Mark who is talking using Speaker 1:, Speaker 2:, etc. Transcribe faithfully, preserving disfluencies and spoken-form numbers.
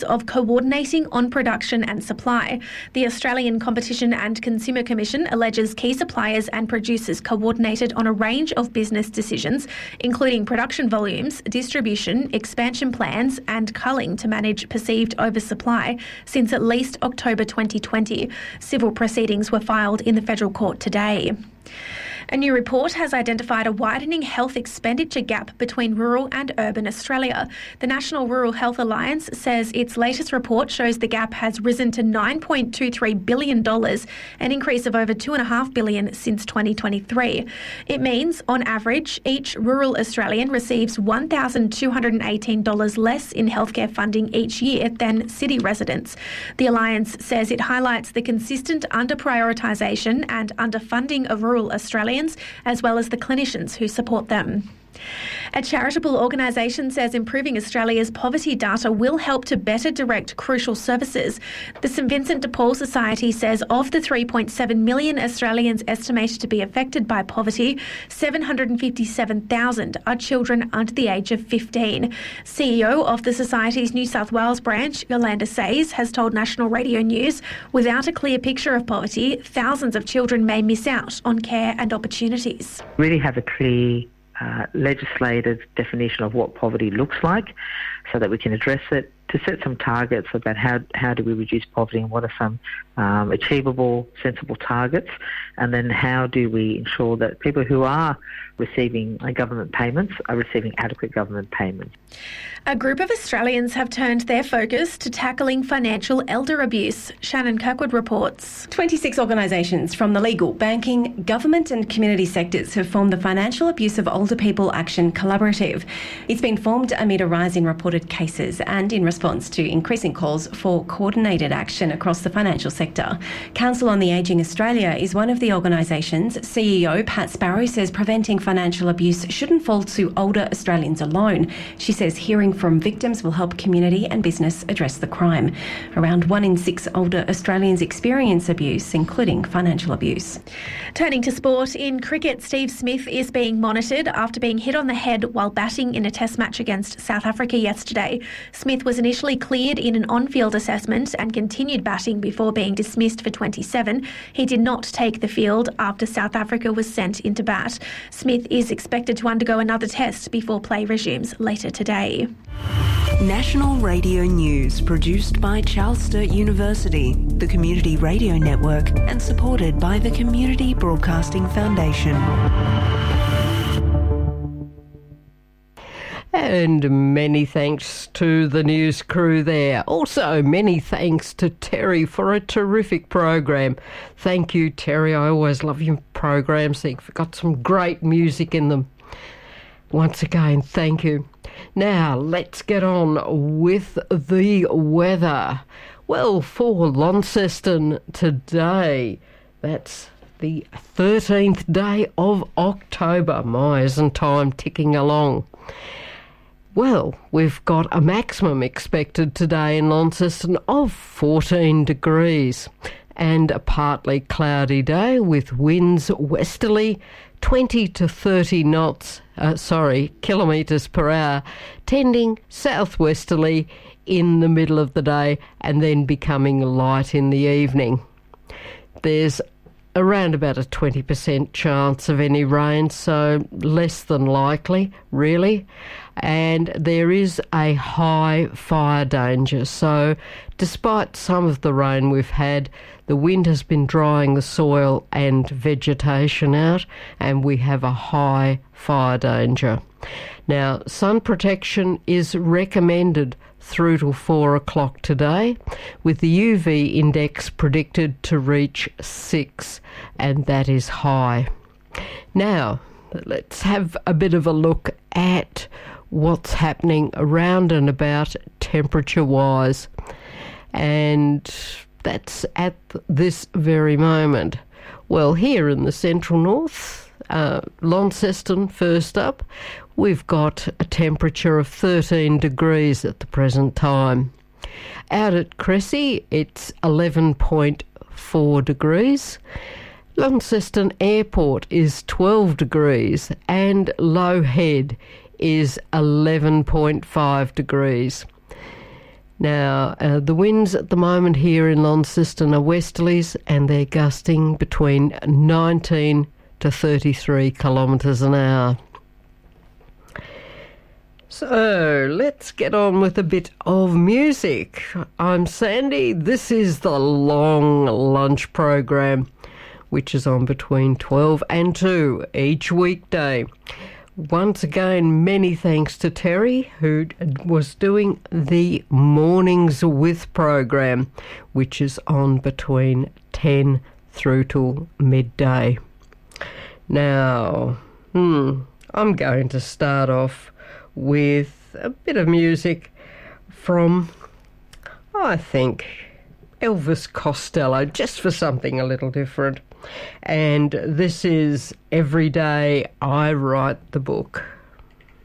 Speaker 1: of coordinating on production and supply. The Australian Competition and Consumer Commission alleges key suppliers and producers coordinated on a range of business decisions, including production volumes, distribution, expansion plans and culling to manage perceived oversupply since at least October twenty twenty. Civil proceedings were filed in the federal court today. A new report has identified a widening health expenditure gap between rural and urban Australia. The National Rural Health Alliance says its latest report shows the gap has risen to nine point two three billion dollars, an increase of over two point five billion dollars since twenty twenty-three. It means, on average, each rural Australian receives one thousand two hundred eighteen dollars less in healthcare funding each year than city residents. The Alliance says it highlights the consistent under-prioritisation and underfunding of rural Australians, as well as the clinicians who support them. A charitable organisation says improving Australia's poverty data will help to better direct crucial services. The St Vincent de Paul Society says of the three point seven million Australians estimated to be affected by poverty, seven hundred fifty-seven thousand are children under the age of fifteen. C E O of the Society's New South Wales branch, Yolanda Says, has told National Radio News, without a clear picture of poverty, thousands of children may miss out on care and opportunities.
Speaker 2: Really have a clear Uh, legislative definition of what poverty looks like so that we can address it, to set some targets about how how do we reduce poverty and what are some um, achievable, sensible targets, and then how do we ensure that people who are receiving uh, government payments are receiving adequate government payments.
Speaker 1: A group of Australians have turned their focus to tackling financial elder abuse. Shannon Kirkwood reports.
Speaker 3: twenty-six organisations from the legal, banking, government and community sectors have formed the Financial Abuse of Older People Action Collaborative. It's been formed amid a rise in reported cases and in response to increasing calls for coordinated action across the financial sector. Council on the Ageing Australia is one of the organisations. C E O Pat Sparrow says preventing financial abuse shouldn't fall to older Australians alone. She says hearing from victims will help community and business address the crime. Around one in six older Australians experience abuse, including financial abuse.
Speaker 1: Turning to sport, in cricket, Steve Smith is being monitored after being hit on the head while batting in a test match against South Africa yesterday. Smith was initially cleared in an on-field assessment and continued batting before being dismissed for twenty-seven. He did not take the field after South Africa was sent into bat. Smith is expected to undergo another test before play resumes later today.
Speaker 4: National Radio News, produced by Charles Sturt University, the Community Radio Network, and supported by the Community Broadcasting Foundation.
Speaker 5: And many thanks to the news crew there. Also, many thanks to Terry for a terrific program. Thank you, Terry. I always love your programs. They've got some great music in them. Once again, thank you. Now, let's get on with the weather. Well, for Launceston today, that's the thirteenth day of October. My, isn't time ticking along? Well, we've got a maximum expected today in Launceston of fourteen degrees and a partly cloudy day with winds westerly twenty to thirty knots, uh, sorry, kilometres per hour, tending southwesterly in the middle of the day and then becoming light in the evening. There's around about a twenty percent chance of any rain, so less than likely, really. And there is a high fire danger. So despite some of the rain we've had, the wind has been drying the soil and vegetation out, and we have a high fire danger. Now, sun protection is recommended through till four o'clock today, with the U V index predicted to reach six, and that is high. Now, let's have a bit of a look at what's happening around and about temperature-wise, and that's at this very moment. Well, here in the central north, uh, Launceston first up, we've got a temperature of thirteen degrees at the present time. Out at Cressy, it's eleven point four degrees. Launceston Airport is twelve degrees and Low Head is eleven point five degrees. Now, uh, the winds at the moment here in Launceston are westerlies, and they're gusting between nineteen to thirty-three kilometres an hour. So, let's get on with a bit of music. I'm Sandy. This is the Long Lunch program, which is on between twelve and two each weekday. Once again, many thanks to Terry, who was doing the Mornings With program, which is on between ten through till midday. Now, hmm, I'm going to start off with a bit of music from, I think, Elvis Costello, just for something a little different. And this is Every Day I Write the Book.